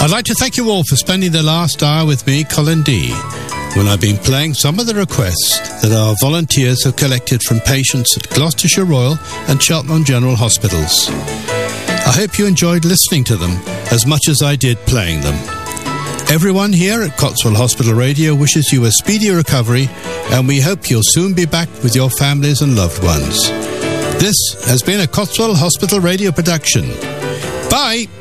I'd like to thank you all for spending the last hour with me, Colin D, when I've been playing some of the requests that our volunteers have collected from patients at Gloucestershire Royal and Cheltenham General Hospitals. I hope you enjoyed listening to them as much as I did playing them. Everyone here at Cotswold Hospital Radio wishes you a speedy recovery, and we hope you'll soon be back with your families and loved ones. This has been a Cotswold Hospital Radio production. Bye!